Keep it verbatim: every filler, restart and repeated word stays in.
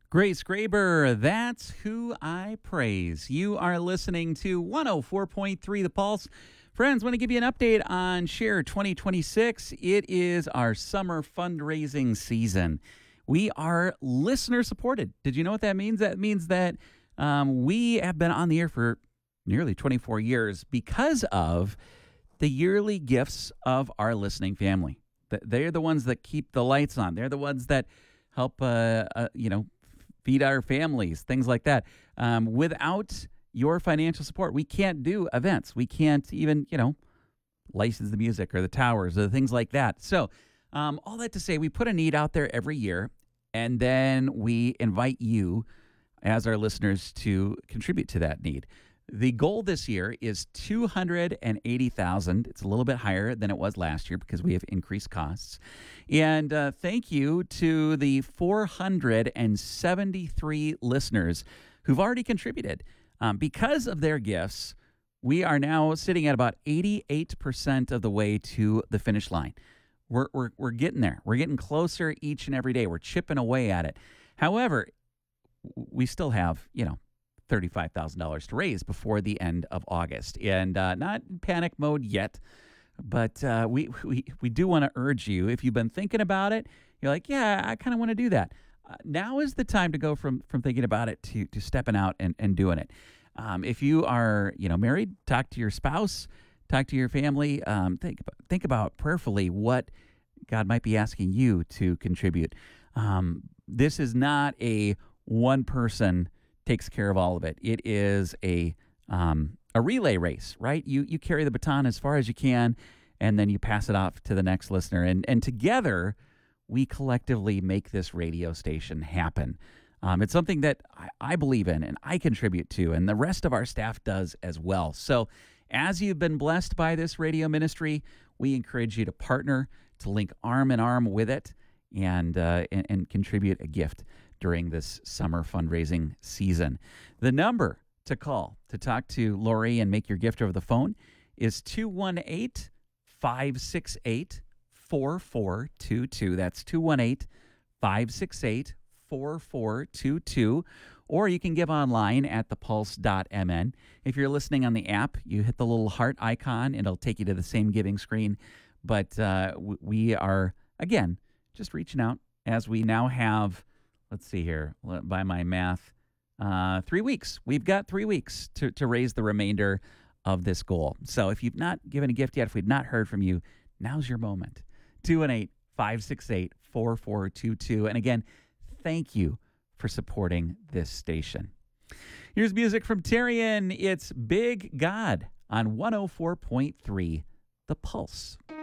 Grace Graber, that's who I praise. You are listening to one oh four point three The Pulse. Friends, want to give you an update on Share twenty twenty-six. It is our summer fundraising season. We are listener supported. Did you know what that means? That means that um, we have been on the air for nearly twenty-four years because of the yearly gifts of our listening family. Th- They're the ones that keep the lights on. They're the ones that help, uh, uh, you know, feed our families, things like that. Um, without your financial support, we can't do events. We can't even, you know, license the music or the towers or things like that. So um, all that to say, we put a need out there every year, and then we invite you as our listeners to contribute to that need. The goal this year is two hundred eighty thousand dollars. It's a little bit higher than it was last year because we have increased costs. And uh, thank you to the four hundred seventy-three listeners who've already contributed. Um, because of their gifts, we are now sitting at about eighty-eight percent of the way to the finish line. We're, we're, we're getting there. We're getting closer each and every day. We're chipping away at it. However, we still have, you know, thirty-five thousand dollars to raise before the end of August. And uh, not in panic mode yet, but uh, we, we, we do want to urge you, if you've been thinking about it, you're like, yeah, I kind of want to do that. Uh, now is the time to go from, from thinking about it to, to stepping out and, and doing it. Um, if you are, you know, married, talk to your spouse, talk to your family, um, think, about, think about prayerfully what God might be asking you to contribute. Um, this is not a one person takes care of all of it. It is a um, a relay race, right? You you carry the baton as far as you can, and then you pass it off to the next listener. And and together, we collectively make this radio station happen. Um, it's something that I, I believe in and I contribute to, and the rest of our staff does as well. So as you've been blessed by this radio ministry, we encourage you to partner, to link arm in arm with it, and uh, and, and contribute a gift during this summer fundraising season. The number to call to talk to Lori and make your gift over the phone is two one eight, five six eight, four four two two. That's two one eight, five six eight, four four two two. Or you can give online at the pulse dot m n. If you're listening on the app, you hit the little heart icon, and it'll take you to the same giving screen. But uh, w- we are, again, just reaching out as we now have, let's see here, by my math, uh, three weeks. We've got three weeks to, to raise the remainder of this goal. So if you've not given a gift yet, if we've not heard from you, now's your moment. two one eight, five six eight, four four two two. And again, thank you for supporting this station. Here's music from Tyrion. It's Big God on one oh four point three The Pulse.